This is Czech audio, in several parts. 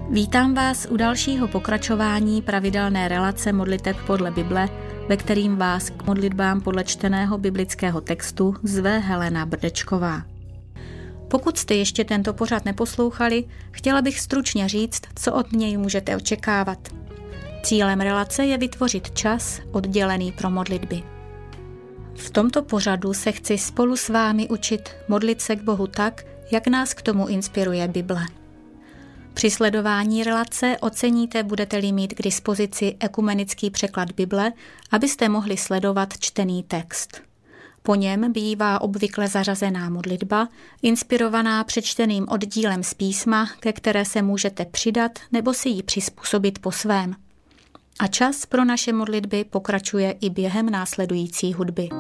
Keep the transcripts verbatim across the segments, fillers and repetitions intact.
Vítám vás u dalšího pokračování pravidelné relace modliteb podle Bible, ve kterým vás k modlitbám podle čteného biblického textu zve Helena Brdečková. Pokud jste ještě tento pořad neposlouchali, chtěla bych stručně říct, co od něj můžete očekávat. Cílem relace je vytvořit čas oddělený pro modlitby. V tomto pořadu se chci spolu s vámi učit modlit se k Bohu tak, jak nás k tomu inspiruje Bible. Při sledování relace oceníte, budete-li mít k dispozici ekumenický překlad Bible, abyste mohli sledovat čtený text. Po něm bývá obvykle zařazená modlitba, inspirovaná přečteným oddílem z písma, ke které se můžete přidat nebo si ji přizpůsobit po svém. A čas pro naše modlitby pokračuje i během následující hudby.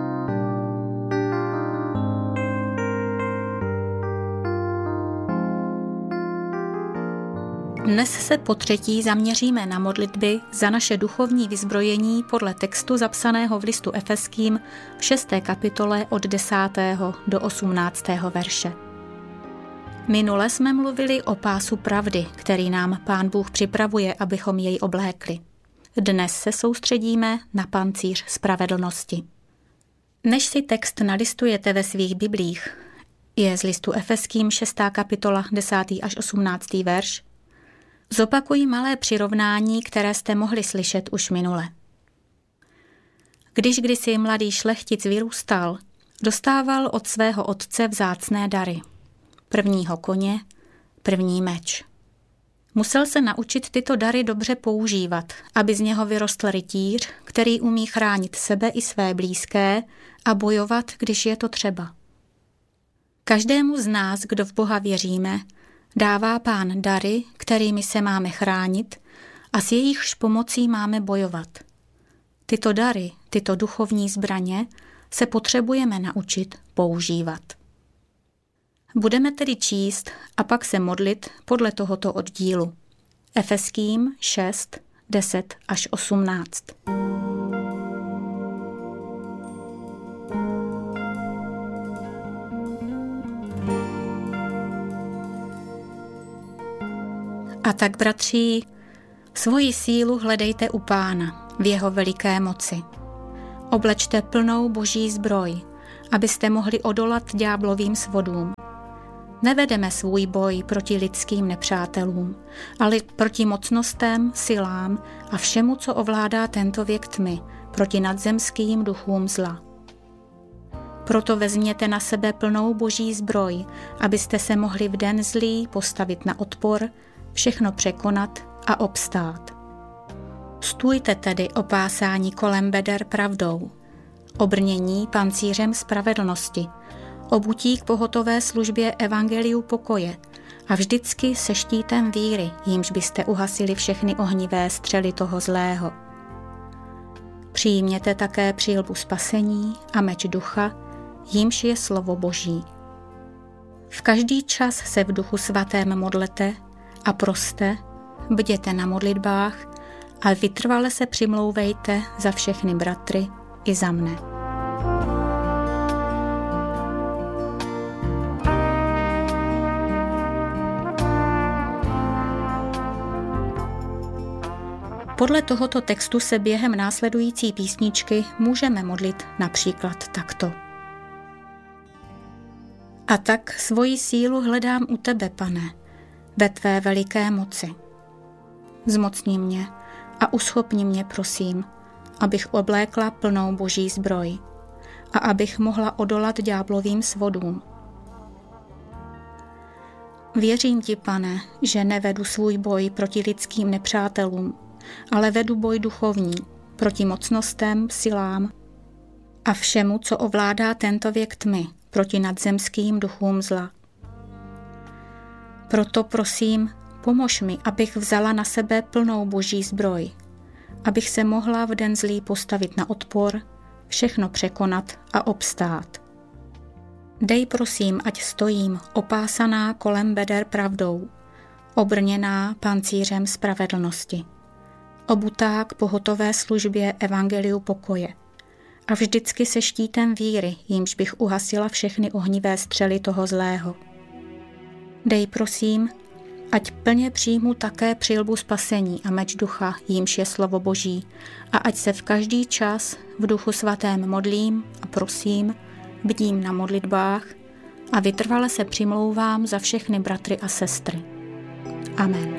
Dnes se po třetí zaměříme na modlitby za naše duchovní vyzbrojení podle textu zapsaného v listu Efeským v šesté kapitole od desátého do osmnáctého verše. Minule jsme mluvili o pásu pravdy, který nám Pán Bůh připravuje, abychom jej oblékli. Dnes se soustředíme na pancíř spravedlnosti. Než si text nalistujete ve svých biblích, je z listu Efeským šestá kapitola desátý až osmnáctý verš, zopakuji malé přirovnání, které jste mohli slyšet už minule. Když kdysi mladý šlechtic vyrůstal, dostával od svého otce vzácné dary. Prvního koně, první meč. Musel se naučit tyto dary dobře používat, aby z něho vyrostl rytíř, který umí chránit sebe i své blízké a bojovat, když je to třeba. Každému z nás, kdo v Boha věříme, dává Pán dary, kterými se máme chránit a s jejichž pomocí máme bojovat. Tyto dary, tyto duchovní zbraně se potřebujeme naučit používat. Budeme tedy číst a pak se modlit podle tohoto oddílu. Efeským šest, deset až osmnáct. A tak, bratří, svoji sílu hledejte u Pána v jeho veliké moci. Oblečte plnou boží zbroj, abyste mohli odolat ďáblovým svodům. Nevedeme svůj boj proti lidským nepřátelům, ale proti mocnostem, silám a všemu, co ovládá tento věk tmy, proti nadzemským duchům zla. Proto vezměte na sebe plnou boží zbroj, abyste se mohli v den zlý postavit na odpor, všechno překonat a obstát. Stůjte tedy opásání kolem beder pravdou, obrnění pancířem spravedlnosti, obutí k pohotové službě evangeliu pokoje a vždycky se štítem víry, jímž byste uhasili všechny ohnivé střely toho zlého. Přijměte také přilbu spasení a meč ducha, jímž je slovo Boží. V každý čas se v duchu svatém modlete a proste, bděte na modlitbách a vytrvale se přimlouvejte za všechny bratry i za mne. Podle tohoto textu se během následující písničky můžeme modlit například takto. A tak svoji sílu hledám u tebe, Pane, ve tvé veliké moci. Zmocni mě a uschopni mě, prosím, abych oblékla plnou boží zbroj a abych mohla odolat ďáblovým svodům. Věřím ti, Pane, že nevedu svůj boj proti lidským nepřátelům, ale vedu boj duchovní, proti mocnostem, silám a všemu, co ovládá tento věk tmy, proti nadzemským duchům zla. Proto prosím, pomož mi, abych vzala na sebe plnou boží zbroj, abych se mohla v den zlý postavit na odpor, všechno překonat a obstát. Dej prosím, ať stojím opásaná kolem beder pravdou, obrněná pancířem spravedlnosti, obutá k pohotové službě evangeliu pokoje a vždycky se štítem víry, jímž bych uhasila všechny ohnivé střely toho zlého. Dej prosím, Ať plně přijmu také přilbu spasení a meč ducha, jímž je slovo Boží, a ať se v každý čas v duchu svatém modlím a prosím, bdím na modlitbách a vytrvale se přimlouvám za všechny bratry a sestry. Amen.